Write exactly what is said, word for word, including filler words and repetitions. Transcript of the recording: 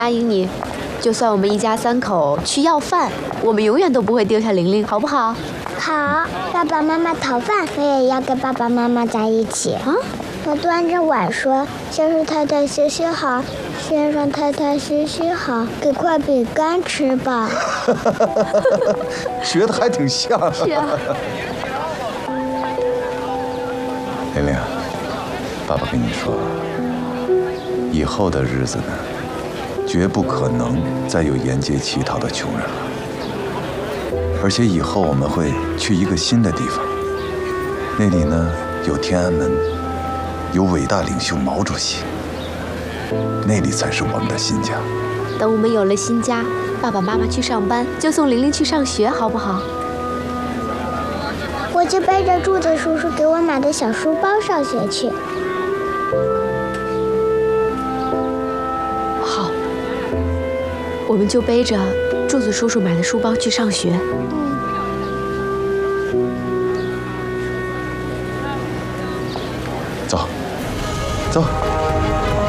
答应你，就算我们一家三口去要饭，我们永远都不会丢下玲玲，好不好？ 好，爸爸妈妈讨饭，我也要跟爸爸妈妈在一起。 啊？ 我端着碗说：“先生太太休息好，先生太太休息好，给块饼干吃吧。” 学的还挺像。 是啊。 玲玲，爸爸跟你说，以后的日子呢，绝不可能再有沿街乞讨的穷人了。而且以后我们会去一个新的地方，那里呢有天安门，有伟大领袖毛主席，那里才是我们的新家。 等我们有了新家，爸爸妈妈去上班，就送玲玲去上学，好不好？ 我就背着柱子叔叔给我买的小书包上学去。 好，我们就背着柱子叔叔买的书包去上学。 嗯。 走，走。